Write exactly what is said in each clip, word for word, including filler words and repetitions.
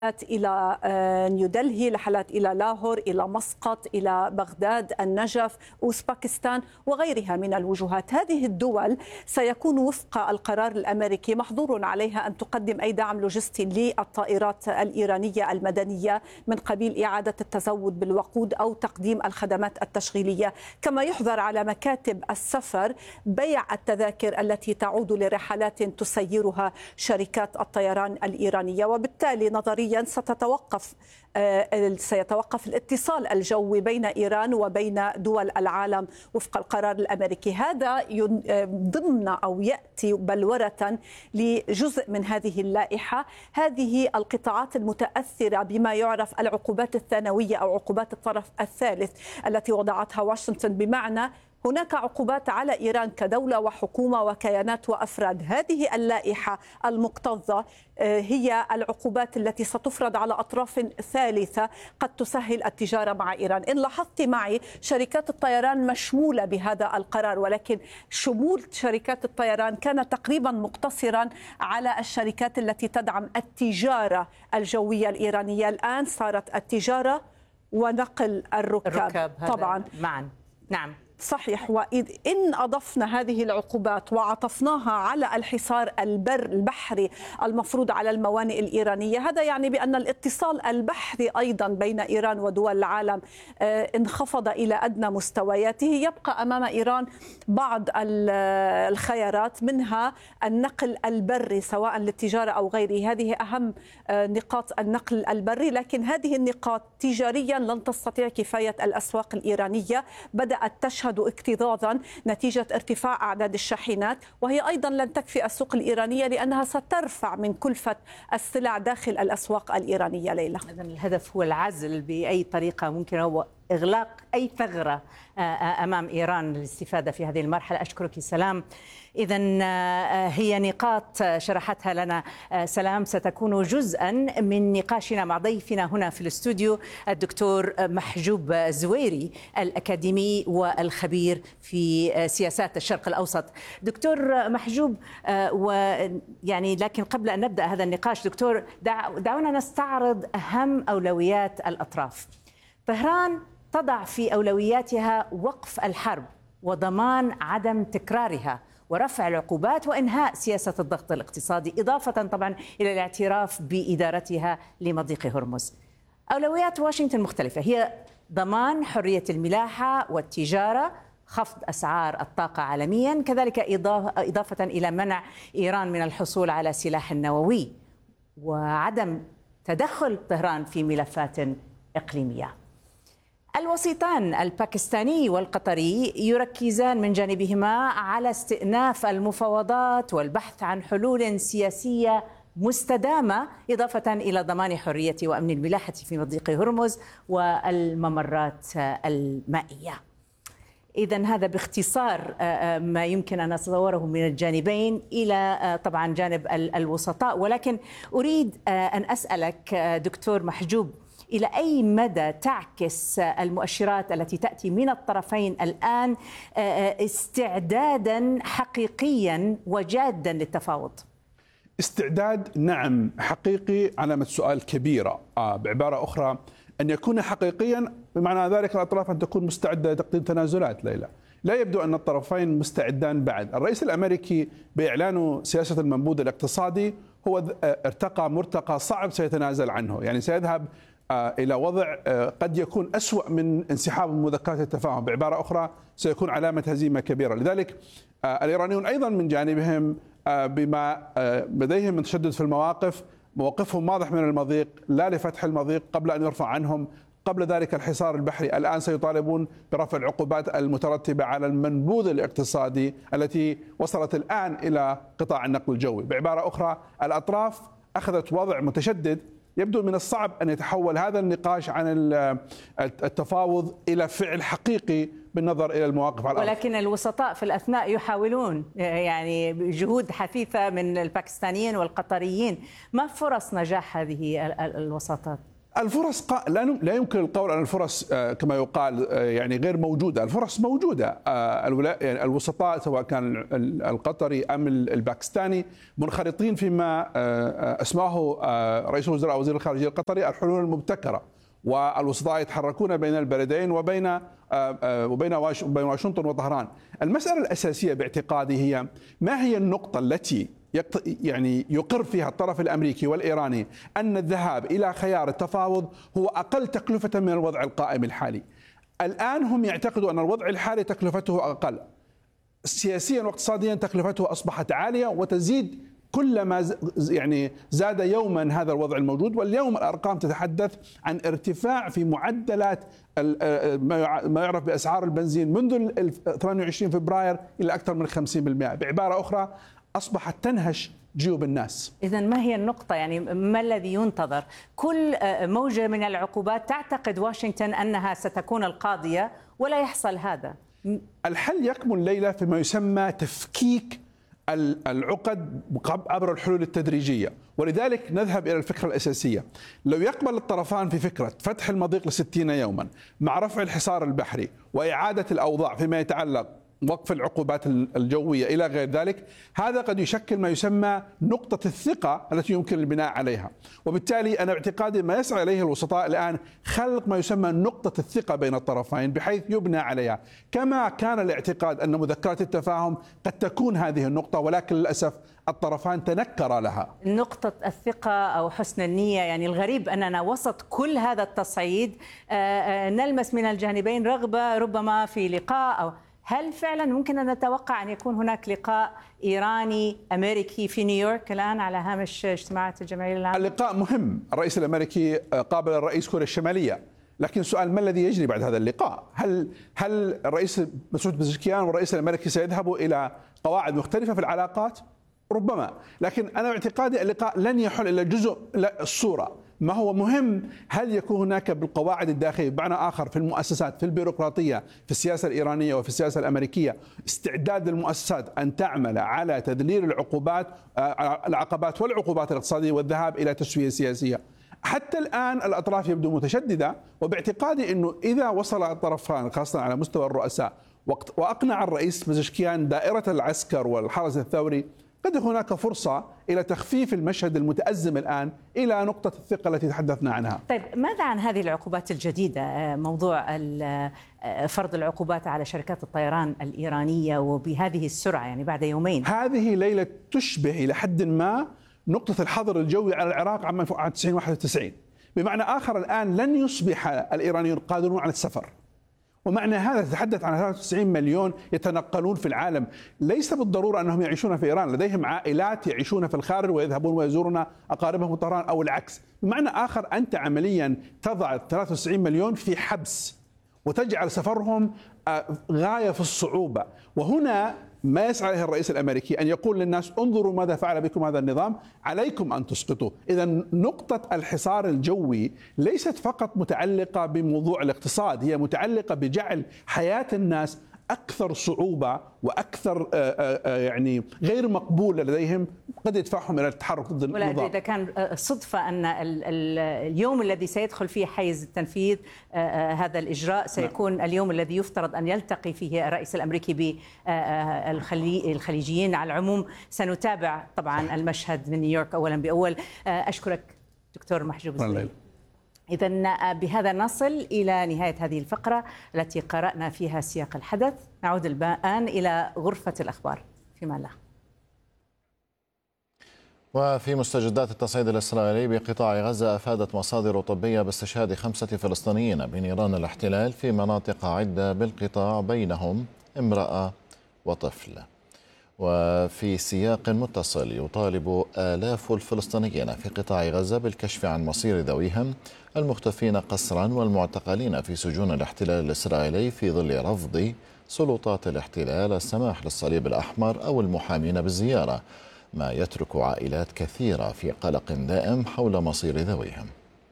إلى نيودلهي، رحلات إلى لاهور، إلى مسقط، إلى بغداد، النجف، أوزباكستان وغيرها من الوجهات. هذه الدول سيكون وفق القرار الأمريكي محظور عليها أن تقدم أي دعم لوجستي للطائرات الإيرانية المدنية من قبيل إعادة التزود بالوقود أو تقديم الخدمات التشغيلية، كما يحظر على مكاتب السفر بيع التذاكر التي تعود لرحلات تسيرها شركات الطيران الإيرانية. وبالتالي نظريا ستتوقف سيتوقف الاتصال الجوي بين إيران وبين دول العالم وفق القرار الأمريكي. هذا ضمن أو يأتي بلورة لجزء من هذه اللائحة. هذه القطاعات المتأثرة بما يعرف العقوبات الثانوية أو عقوبات الطرف الثالث التي وضعتها واشنطن، بمعنى هناك عقوبات على إيران كدولة وحكومة وكيانات وأفراد. هذه اللائحة المكتظة هي العقوبات التي ستفرض على أطراف ثالثة قد تسهل التجارة مع إيران. إن لاحظت معي شركات الطيران مشمولة بهذا القرار، ولكن شمول شركات الطيران كان تقريبا مقتصرا على الشركات التي تدعم التجارة الجوية الإيرانية. الآن صارت التجارة ونقل الركاب, الركاب طبعا معا. نعم صحيح. وإن أضفنا هذه العقوبات وعطفناها على الحصار البر البحري المفروض على الموانئ الإيرانية، هذا يعني بأن الاتصال البحري أيضا بين إيران ودول العالم انخفض إلى أدنى مستوياته. يبقى أمام إيران بعض الخيارات، منها النقل البري سواء للتجارة أو غيره. هذه أهم نقاط النقل البري، لكن هذه النقاط تجاريا لن تستطيع كفاية الأسواق الإيرانية. بدأت تشهد اكتظاظا نتيجة ارتفاع أعداد الشاحنات، وهي أيضا لن تكفي السوق الإيرانية لأنها سترفع من كلفة السلع داخل الأسواق الإيرانية. ليلى، إذن الهدف هو العزل بأي طريقة ممكنة هو إغلاق أي ثغرة أمام إيران للاستفادة في هذه المرحلة. أشكرك سلام. إذن هي نقاط شرحتها لنا سلام ستكون جزءا من نقاشنا مع ضيفنا هنا في الاستوديو الدكتور محجوب زويري، الأكاديمي والخبير في سياسات الشرق الأوسط. دكتور محجوب، ويعني لكن قبل أن نبدأ هذا النقاش دكتور، دعونا نستعرض أهم أولويات الأطراف. طهران تضع في أولوياتها وقف الحرب وضمان عدم تكرارها ورفع العقوبات وإنهاء سياسة الضغط الاقتصادي، إضافة طبعا إلى الاعتراف بإدارتها لمضيق هرمز. أولويات واشنطن مختلفة، هي ضمان حرية الملاحة والتجارة، خفض أسعار الطاقة عالميا، كذلك إضافة إلى منع إيران من الحصول على سلاح نووي وعدم تدخل طهران في ملفات إقليمية. الوسيطان الباكستاني والقطري يركزان من جانبهما على استئناف المفاوضات والبحث عن حلول سياسية مستدامة، إضافة إلى ضمان حرية وأمن الملاحة في مضيق هرمز والممرات المائية. إذن هذا باختصار ما يمكن أن نتصوره من الجانبين إلى طبعا جانب الوسطاء. ولكن أريد أن أسألك دكتور محجوب، إلى أي مدى تعكس المؤشرات التي تأتي من الطرفين الآن استعدادا حقيقيا وجادا للتفاوض؟ استعداد نعم حقيقي، علامة سؤال كبيرة. آه بعبارة أخرى، أن يكون حقيقيا بمعنى ذلك الأطراف أن تكون مستعدة لتقديم تنازلات. ليلى، لا يبدو أن الطرفين مستعدان بعد. الرئيس الأمريكي بإعلان سياسة المنبوذ الاقتصادي هو ارتقى مرتقى صعب سيتنازل عنه، يعني سيذهب إلى وضع قد يكون أسوأ من انسحاب مذكرات التفاهم. بعبارة أخرى سيكون علامة هزيمة كبيرة. لذلك الإيرانيون أيضا من جانبهم بما لديهم من تشدد في المواقف، موقفهم واضح من المضيق، لا لفتح المضيق قبل أن يرفع عنهم قبل ذلك الحصار البحري. الآن سيطالبون برفع العقوبات المترتبة على المنبوذ الاقتصادي التي وصلت الآن إلى قطاع النقل الجوي. بعبارة أخرى الأطراف أخذت وضع متشدد. يبدو من الصعب أن يتحول هذا النقاش عن التفاوض إلى فعل حقيقي بالنظر إلى المواقف على الأرض. ولكن الوسطاء في الأثناء يحاولون، يعني جهود حثيثة من الباكستانيين والقطريين. ما فرص نجاح هذه الوساطات؟ الفرص قا... لا يمكن القول أن الفرص كما يقال يعني غير موجودة. الفرص موجودة. الولا... يعني الوسطاء سواء كان القطري أم الباكستاني منخرطين فيما أسماه رئيس الوزراء وزير الخارجية القطري الحلول المبتكرة، والوسطاء يتحركون بين البلدين وبين وبين واشنطن وطهران. المسألة الأساسية باعتقادي هي ما هي النقطة التي يعني يقر فيها الطرف الأمريكي والإيراني أن الذهاب إلى خيار التفاوض هو أقل تكلفة من الوضع القائم الحالي. الآن هم يعتقدوا أن الوضع الحالي تكلفته أقل، سياسيا واقتصاديا تكلفته أصبحت عالية وتزيد كلما يعني زاد يوما هذا الوضع الموجود. واليوم الأرقام تتحدث عن ارتفاع في معدلات ما يعرف بأسعار البنزين منذ ثمانية وعشرين فبراير إلى أكثر من خمسين بالمئة. بعبارة أخرى أصبحت تنهش جيوب الناس. إذن ما هي النقطة؟ يعني ما الذي ينتظر؟ كل موجة من العقوبات تعتقد واشنطن أنها ستكون القاضية ولا يحصل هذا. الحل يكمن ليلى فيما يسمى تفكيك العقد عبر الحلول التدريجية، ولذلك نذهب إلى الفكرة الأساسية. لو يقبل الطرفان في فكرة فتح المضيق لستين يوما مع رفع الحصار البحري وإعادة الأوضاع فيما يتعلق وقف العقوبات الجوية إلى غير ذلك، هذا قد يشكل ما يسمى نقطة الثقة التي يمكن البناء عليها. وبالتالي أنا باعتقادي ما يسعى إليه الوسطاء الآن خلق ما يسمى نقطة الثقة بين الطرفين بحيث يبنى عليها، كما كان الاعتقاد أن مذكرات التفاهم قد تكون هذه النقطة، ولكن للأسف الطرفان تنكرا لها. نقطة الثقة أو حسن النية، يعني الغريب أننا وسط كل هذا التصعيد نلمس من الجانبين رغبة ربما في لقاء. أو هل فعلا ممكن أن نتوقع أن يكون هناك لقاء إيراني أمريكي في نيويورك الآن على هامش اجتماعات الجمعية العامة؟ اللقاء مهم. الرئيس الأمريكي قابل الرئيس كوريا الشمالية، لكن سؤال ما الذي يجري بعد هذا اللقاء؟ هل هل الرئيس مسعود بزشكيان والرئيس الأمريكي سيذهبوا إلى قواعد مختلفة في العلاقات؟ ربما، لكن أنا باعتقادي اللقاء لن يحل إلا جزء الصورة. ما هو مهم هل يكون هناك بالقواعد الداخلية، بمعنى آخر في المؤسسات، في البيروقراطية، في السياسة الإيرانية وفي السياسة الأمريكية، استعداد المؤسسات أن تعمل على تذليل العقوبات العقبات والعقوبات الاقتصادية والذهاب إلى تسوية سياسية. حتى الآن الأطراف يبدو متشددة، وباعتقادي أنه إذا وصل الطرفان خاصة على مستوى الرؤساء وأقنع الرئيس بزشكيان دائرة العسكر والحرس الثوري، قد هناك فرصة إلى تخفيف المشهد المتأزم الآن إلى نقطة الثقة التي تحدثنا عنها. طيب ماذا عن هذه العقوبات الجديدة؟ موضوع فرض العقوبات على شركات الطيران الإيرانية وبهذه السرعة، يعني بعد يومين. هذه ليلة تشبه إلى حد ما نقطة الحظر الجوي على العراق عام تسعين واحد وتسعين. بمعنى آخر الآن لن يصبح الإيرانيون قادرون على السفر، ومعنى هذا تتحدث عن ثلاثة وتسعين مليون يتنقلون في العالم. ليس بالضرورة أنهم يعيشون في إيران، لديهم عائلات يعيشون في الخارج ويذهبون ويزورون أقاربهم في طهران أو العكس. بمعنى آخر أنت عمليا تضع ثلاثة وتسعين مليون في حبس وتجعل سفرهم غاية في الصعوبة. وهنا ما يسعى إليه الرئيس الأمريكي أن يقول للناس انظروا ماذا فعل بكم هذا النظام، عليكم أن تسقطوا. إذا نقطة الحصار الجوي ليست فقط متعلقة بموضوع الاقتصاد، هي متعلقة بجعل حياة الناس أكثر صعوبة وأكثر يعني غير مقبولة لديهم، قد يدفعهم إلى التحرك ضد النظام. إذا كان صدفة أن اليوم الذي سيدخل فيه حيز التنفيذ هذا الإجراء سيكون نعم. اليوم الذي يفترض أن يلتقي فيه الرئيس الأمريكي بالخليجيين. على العموم سنتابع طبعا المشهد من نيويورك أولا بأول. أشكرك دكتور محجوب الزبيدي. إذن بهذا نصل إلى نهاية هذه الفقرة التي قرأنا فيها سياق الحدث. نعود الآن إلى غرفة الأخبار. فيما الله. وفي مستجدات التصعيد الإسرائيلي بقطاع غزة، أفادت مصادر طبية باستشهاد خمسة فلسطينيين بنيران الاحتلال في مناطق عدة بالقطاع، بينهم امرأة وطفل. وفي سياق متصل، يطالب آلاف الفلسطينيين في قطاع غزة بالكشف عن مصير ذويهم المختفين قسرا والمعتقلين في سجون الاحتلال الإسرائيلي في ظل رفض سلطات الاحتلال السماح للصليب الأحمر أو المحامين بالزيارة، ما يترك عائلات كثيرة في قلق دائم حول مصير ذويهم.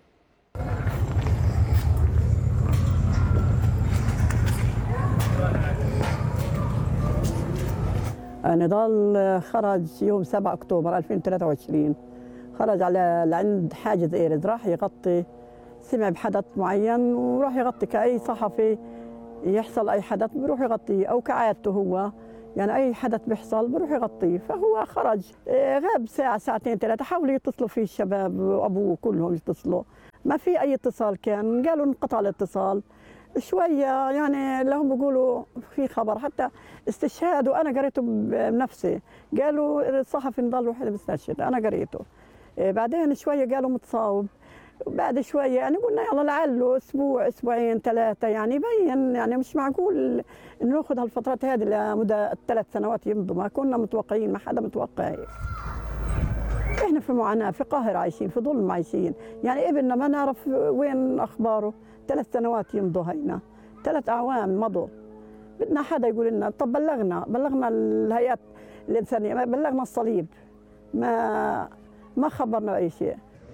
نضال خرج يوم سبعة أكتوبر ألفين وثلاثة وعشرين، خرج على لعند حاجز إيرز، راح يغطي سمع بحدث معين وراح يغطي كأي صحفي يحصل أي حدث بروح يغطيه، أو كعادته هو يعني أي حدث بيحصل بروح يغطيه. فهو خرج غاب ساعة ساعتين ثلاثة، حاولوا يتصلوا فيه الشباب وأبوه كلهم يتصلوا، ما في أي اتصال كان، قالوا انقطع الاتصال شوية يعني. لهم بيقولوا في خبر حتى استشهاد، وأنا قريته بنفسي، قالوا الصحفي نضل واحد مستشهد، أنا قريته. بعدين شوية قالوا متصاوب، بعد شوية يعني قلنا يلا لعله أسبوع أسبوعين ثلاثة يعني يبين، يعني مش معقول إنه ناخذ هالفترات هذه لمدة ثلاث سنوات يمضوا، ما كنا متوقعين، ما حدا متوقع. إحنا في معاناة، في قاهرة عايشين، في ظلم عايشين، يعني ابننا ما نعرف وين أخباره، ثلاث سنوات يمضوا هينا، ثلاث أعوام مضوا. بدنا حدا يقول لنا، طب بلغنا بلغنا الهيئات الإنسانية، ما بلغنا الصليب، ما ما خبرنا أي شيء.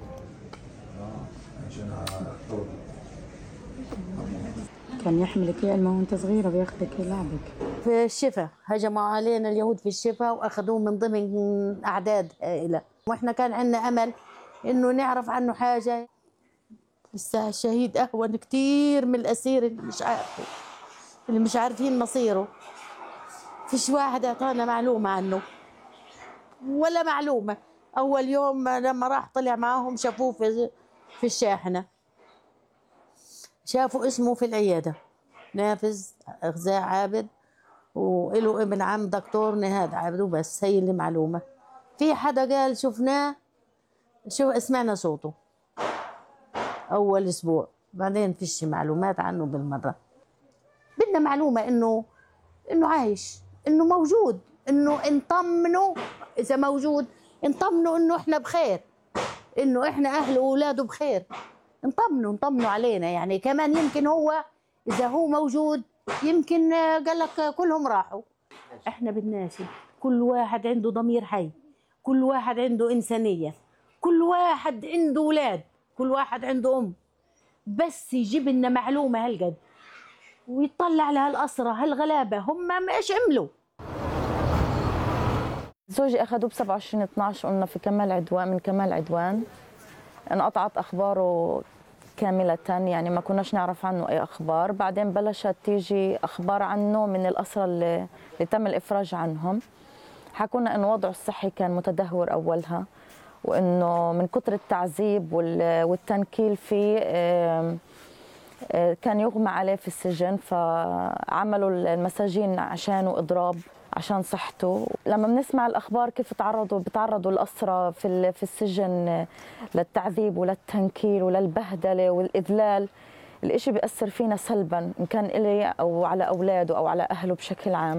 كان يحملك يا إلما وأنت صغيرة بياخذك يلعبك. في الشفا هجموا علينا اليهود في الشفا وأخذوه من ضمن أعداد هائلة، وإحنا كان عندنا أمل إنه نعرف عنه حاجة. الساعة الشهيد أهون كتير من الأسير اللي مش عارفه، اللي مش عارفين مصيره. فيش واحد أعطانا معلومة عنه ولا معلومة. أول يوم لما راح طلع معاهم شافوه في في الشاحنة، شافوا اسمه في العيادة نافذ غزاء عابد، وله ابن عم دكتور نهاد عابد، وبس هي اللي معلومة. في حدا قال شفناه، شو سمعنا صوته أول أسبوع، بعدين فيش معلومات عنه بالمرة. بدنا معلومة إنه إنه عايش، إنه موجود، إنه نطمنه إذا موجود، نطمنه إنه إحنا بخير، إنه إحنا أهله وأولاده بخير، نطمنه نطمنه علينا. يعني كمان يمكن هو إذا هو موجود يمكن قال لك كلهم راحوا. إحنا بدناش، كل واحد عنده ضمير حي، كل واحد عنده إنسانية، كل واحد عنده أولاد، كل واحد عنده أم، بس يجيب لنا معلومة هالقد ويطلع على هالأسرة هالغلابة هم ما إيش عملوا. زوجي أخذوه ب سبعة وعشرين اثنعش، قلنا في كمال عدوان، من كمال عدوان انقطعت أخباره كاملة، يعني ما كناش نعرف عنه أي أخبار. بعدين بلشت تيجي أخبار عنه من الأسرى اللي, اللي تم الإفراج عنهم، حكونا إنه وضعه الصحي كان متدهور أولها، وإنه من كتر التعذيب والتنكيل فيه كان يغمى عليه في السجن، فعملوا المساجين عشانه إضراب عشان صحته. لما بنسمع الأخبار كيف تعرضوا بتعرضوا الأسرى في في السجن للتعذيب وللتنكيل وللبهدلة والإذلال، الإشي بيأثر فينا سلبا، إن كان إلي أو على أولاده أو على أهله بشكل عام.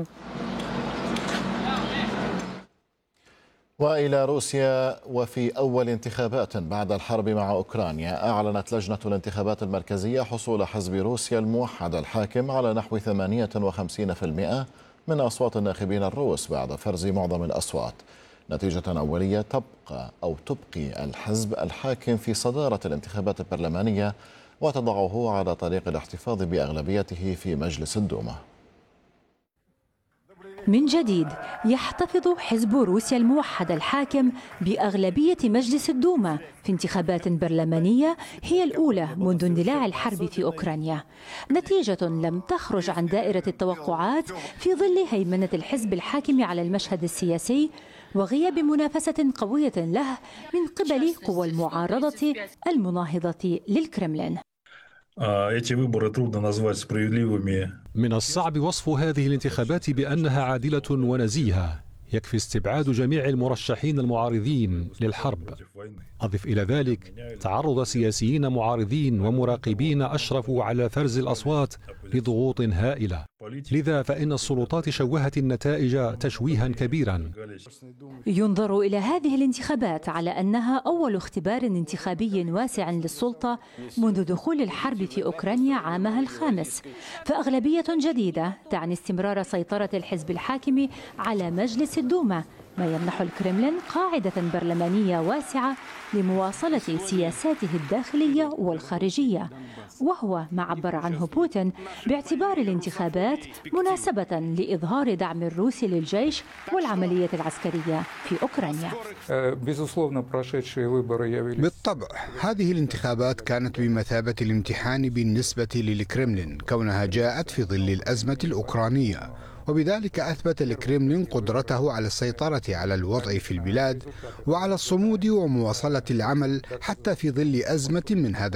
وإلى روسيا، وفي أول انتخابات بعد الحرب مع أوكرانيا أعلنت لجنة الانتخابات المركزية حصول حزب روسيا الموحدة الحاكم على نحو ثمانية وخمسين بالمئة من أصوات الناخبين الروس بعد فرز معظم الأصوات، نتيجة أولية تبقى أو تبقي الحزب الحاكم في صدارة الانتخابات البرلمانية وتضعه على طريق الاحتفاظ بأغلبيته في مجلس الدوما. من جديد يحتفظ حزب روسيا الموحدة الحاكم بأغلبية مجلس الدوما في انتخابات برلمانية هي الأولى منذ اندلاع الحرب في أوكرانيا، نتيجة لم تخرج عن دائرة التوقعات في ظل هيمنة الحزب الحاكم على المشهد السياسي وغياب منافسة قوية له من قبل قوى المعارضة المناهضة للكرملين. من الصعب وصف هذه الانتخابات بأنها عادلة ونزيهة، يكفي استبعاد جميع المرشحين المعارضين للحرب. أضف إلى ذلك تعرض سياسيين معارضين ومراقبين أشرفوا على فرز الأصوات لضغوط هائلة، لذا فإن السلطات شوهت النتائج تشويها كبيرا. ينظر إلى هذه الانتخابات على أنها أول اختبار انتخابي واسع للسلطة منذ دخول الحرب في أوكرانيا عامها الخامس، فأغلبية جديدة تعني استمرار سيطرة الحزب الحاكم على مجلس الدوما ما يمنح الكرملين قاعدة برلمانية واسعة لمواصلة سياساته الداخلية والخارجية، وهو ما عبر عنه بوتين باعتبار الانتخابات مناسبة لإظهار دعم الروسي للجيش والعملية العسكرية في أوكرانيا. بالطبع هذه الانتخابات كانت بمثابة الامتحان بالنسبة للكرملين، كونها جاءت في ظل الأزمة الأوكرانية، وبذلك أثبت الكرملين قدرته على السيطرة على الوضع في البلاد وعلى الصمود ومواصلة العمل حتى في ظل أزمة من هذا